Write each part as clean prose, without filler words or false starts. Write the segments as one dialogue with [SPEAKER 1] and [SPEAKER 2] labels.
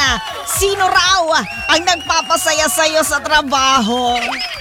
[SPEAKER 1] Sino raw ang nagpapasaya sa'yo sa trabaho?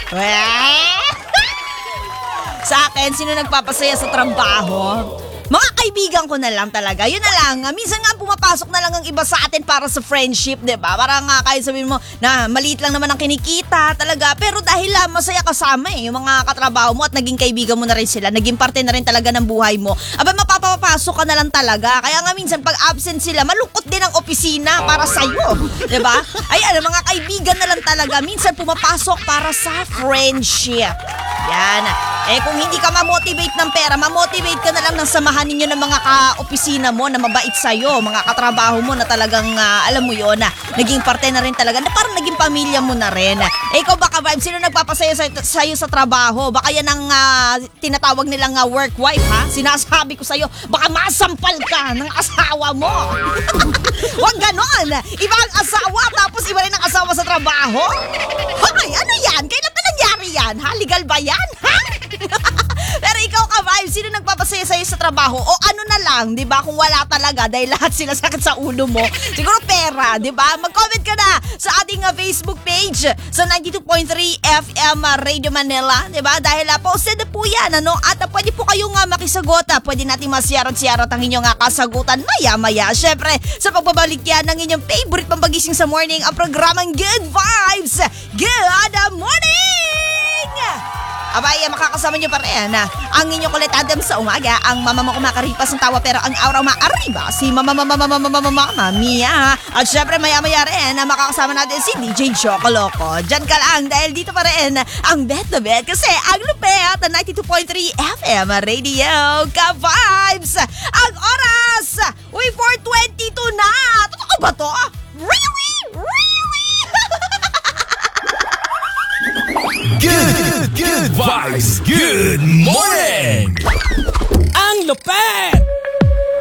[SPEAKER 1] Sa akin, sino nagpapasaya sa trabaho? Mga kaibigan ko na lang talaga. Yun na lang. Minsan nga pumapasok na lang ang iba sa atin para sa friendship, diba? Parang nga kahit sabihin mo na maliit lang naman ang kinikita talaga. Pero dahil masaya kasama yung mga katrabaho mo at naging kaibigan mo na rin sila. Naging parte na rin talaga ng buhay mo. Aba, mapapapasok ka na lang talaga. Kaya nga minsan pag absent sila, malungkot din ang opisina para sa'yo. Diba? Ayan, mga kaibigan na lang talaga. Minsan pumapasok para sa friendship. Yan. Kung hindi ka ma-motivate ng pera, ma-motivate ka na lang ng samahan ninyo ng mga ka-opisina mo na mabait sa'yo, mga katrabaho mo na talagang, alam mo yun, naging parte na rin talaga, na parang naging pamilya mo na rin. Ikaw baka, Vibe, sino nagpapasaya sa'yo sa trabaho? Baka yan ang tinatawag nilang work wife, ha? Sinasabi ko sa'yo, baka masampal ka ng asawa mo. Huwag ganon. Iba ang asawa, tapos iba rin ang asawa sa trabaho. Hoy, ano yan? Kailan ba nangyari yan? Legal ba yan? Ha? Pero ikaw ka, Vibe, sino nagpapasaya sa'yo sa trabaho? O ano na lang, di ba? Kung wala talaga, dahil lahat sila sakit sa ulo mo, siguro pera, di ba? Mag-comment ka na sa ating Facebook page sa 92.3 FM Radio Manila, di ba? Dahil posted na po yan, ano? At pwede po kayong makisagot. Pwede natin masiyarot-siyarot ang inyong kasagutan maya-maya. Syempre, sa pagbabalik yan ng inyong favorite pambagising sa morning, ang programang Good Vibes. Good morning! Abay, makakasama nyo pa rin ang inyong kulit Adam sa umaga, ang mama mo kumakaripas ng tawa pero ang aura maariba, si mama Mia. At syempre maya-maya rin makakasama natin si DJ Chocoloco. Diyan ka lang dahil dito pa rin ang Bet na Bet kasi ang lupet 92.3 FM Radio Ka-Vibes. Ang oras, 4:22 na. Totoo ba to? Really?
[SPEAKER 2] Good vibes, good morning!
[SPEAKER 3] Ang lupet!